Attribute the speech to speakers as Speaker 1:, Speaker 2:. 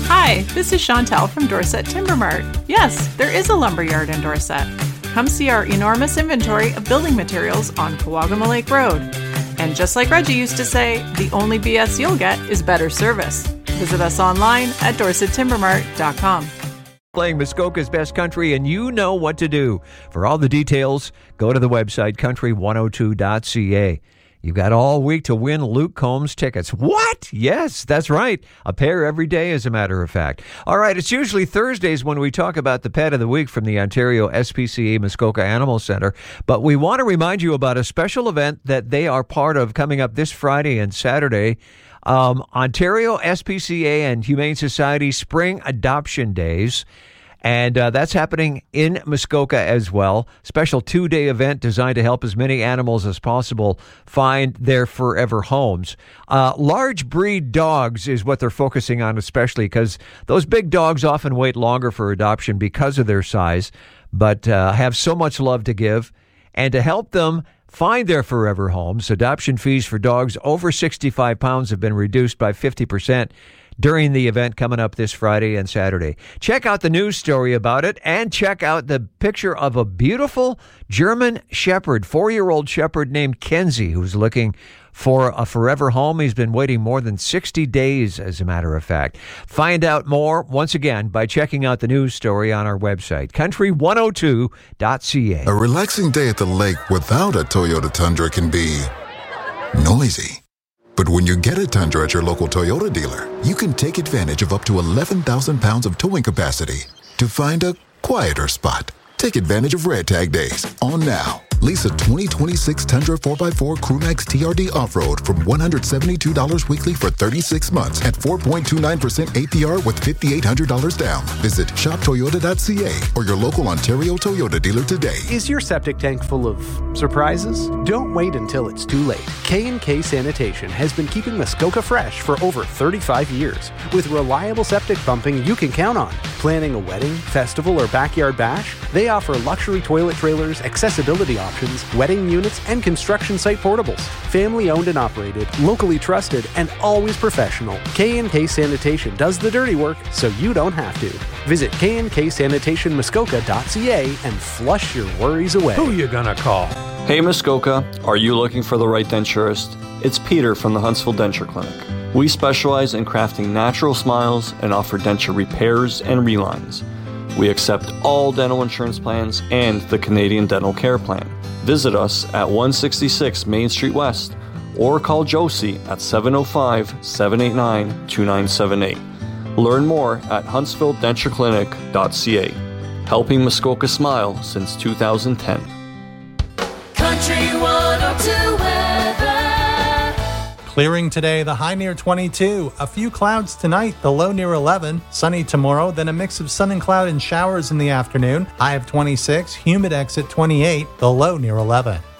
Speaker 1: Hi, this is Chantel from Dorset Timber Mart. Yes, there is a lumberyard in Dorset. Come see our enormous inventory of building materials on Kawagama Lake Road. And just like Reggie used to say, the only BS you'll get is better service. Visit us online at dorsettimbermart.com.
Speaker 2: Playing Muskoka's best country, and you know what to do. For all the details, go to the website country102.ca. You've got all week to win Luke Combs tickets. What? Yes, that's right. A pair every day, as a matter of fact. All right, it's usually Thursdays when we talk about the Pet of the Week from the Ontario SPCA Muskoka Animal Center. But we want to remind you about a special event that they are part of coming up this Friday and Saturday. Ontario SPCA and Humane Society Spring Adoption Days. And that's happening in Muskoka as well. Special 2-day event designed to help as many animals as possible find their forever homes. Large breed dogs is what they're focusing on, especially because those big dogs often wait longer for adoption because of their size, but have so much love to give. And to help them find their forever homes, adoption fees for dogs over 65 pounds have been reduced by 50%. During the event coming up this Friday and Saturday. Check out the news story about it and check out the picture of a beautiful German Shepherd, 4-year-old Shepherd named Kenzie, who's looking for a forever home. He's been waiting more than 60 days, as a matter of fact. Find out more, once again, by checking out the news story on our website, country102.ca.
Speaker 3: A relaxing day at the lake without a Toyota Tundra can be noisy. But when you get a Tundra at your local Toyota dealer, you can take advantage of up to 11,000 pounds of towing capacity to find a quieter spot. Take advantage of Red Tag Days on now. Lease a 2026 Tundra 4x4 Crewmax TRD Off-Road from $172 weekly for 36 months at 4.29% APR with $5,800 down. Visit shoptoyota.ca or your local Ontario Toyota dealer today.
Speaker 4: Is your septic tank full of surprises? Don't wait until it's too late. K&K Sanitation has been keeping Muskoka fresh for over 35 years. With reliable septic pumping you can count on. Planning a wedding, festival, or backyard bash? They offer luxury toilet trailers, accessibility options, wedding units, and construction site portables. Family owned and operated, locally trusted, and always professional. K&K Sanitation does the dirty work so you don't have to. Visit knksanitationmuskoka.ca and flush your worries away.
Speaker 5: Who you gonna call?
Speaker 6: Hey Muskoka, are you looking for the right denturist? It's Peter from the Huntsville Denture Clinic. We specialize in crafting natural smiles and offer denture repairs and relines. We accept all dental insurance plans and the Canadian Dental Care Plan. Visit us at 166 Main Street West or call Josie at 705-789-2978. Learn more at huntsvilledentureclinic.ca. Helping Muskoka smile since 2010.
Speaker 7: Country 102 weather.
Speaker 8: Clearing today, the high near 22. A few clouds tonight, the low near 11. Sunny tomorrow, then a mix of sun and cloud and showers in the afternoon. High of 26, humid exit 28, the low near 11.